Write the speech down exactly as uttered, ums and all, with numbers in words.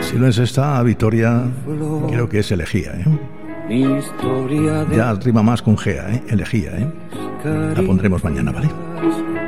Si no es esta, Victoria, creo que es elegía, ¿eh? Ya rima más con Gea, ¿eh? Elegía, ¿eh? La pondremos mañana, ¿vale?